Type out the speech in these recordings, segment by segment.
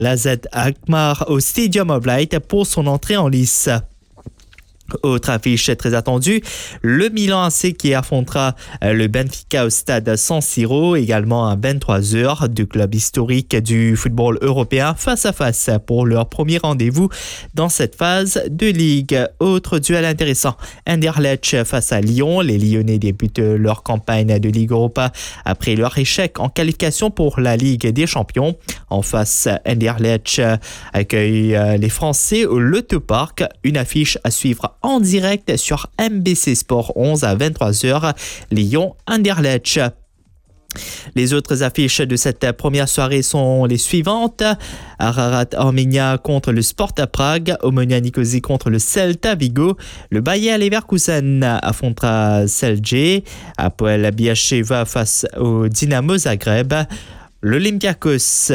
l'AZ Alkmaar au Stadium of Light pour son entrée en lice. Autre affiche très attendue, le Milan AC qui affrontera le Benfica au stade San Siro, également à 23h, du club historique du football européen face à face pour leur premier rendez-vous dans cette phase de Ligue. Autre duel intéressant, Anderlecht face à Lyon. Les Lyonnais débutent leur campagne de Ligue Europa après leur échec en qualification pour la Ligue des Champions. En face, Anderlecht accueille les Français au Lotte Park. Une affiche à suivre en direct sur MBC Sport 11 à 23h, Lyon-Anderlecht. Les autres affiches de cette première soirée sont les suivantes. Ararat Armenia contre le Sparta Prague, Omonia Nicosie contre le Celta Vigo, le Bayer Leverkusen affrontera Celje, Apoel Beersheva face au Dynamo Zagreb, l'Olympiakos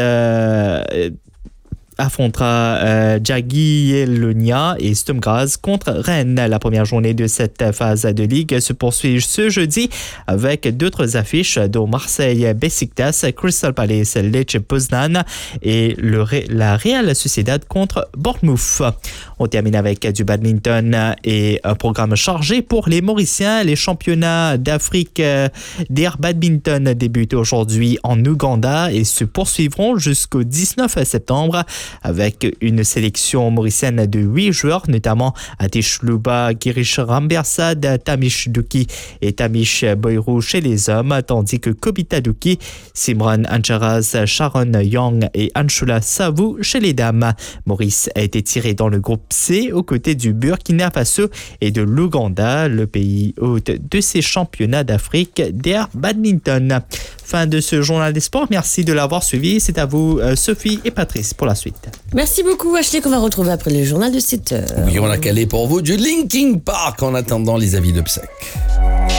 affrontera Jagiellonia et Sturm Graz contre Rennes. La première journée de cette phase de Ligue se poursuit ce jeudi avec d'autres affiches dont Marseille Besiktas, Crystal Palace Lecce Poznan et la Real Sociedad contre Bournemouth. On termine avec du badminton et un programme chargé pour les Mauriciens. Les championnats d'Afrique d'air badminton débutent aujourd'hui en Ouganda et se poursuivront jusqu'au 19 septembre avec une sélection mauricienne de 8 joueurs, notamment Atish Luba, Girish Rambersad, Tamish Duki et Tamish Boyrou chez les hommes, tandis que Kobita Duki, Simran Ancharaz, Sharon Young et Anshula Savou chez les dames. Maurice a été tiré dans le groupe C aux côtés du Burkina Faso et de l'Ouganda, le pays hôte de ces championnats d'Afrique d'air badminton. Fin de ce journal des sports. Merci de l'avoir suivi. C'est à vous, Sophie et Patrice, pour la suite. Merci beaucoup, Ashley, qu'on va retrouver après le journal de 7h. Oui, on a calé pour vous du Linkin Park en attendant les avis d'obsèques.